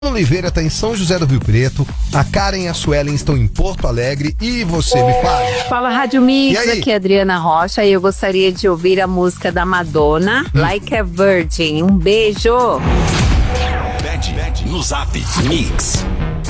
Oliveira está em São José do Rio Preto, a Karen e a Suelen estão em Porto Alegre e você me fala. Fala Rádio Mix, aqui é Adriana Rocha e eu gostaria de ouvir a música da Madonna, Like a Virgin. Um beijo! Bet no Zap Mix.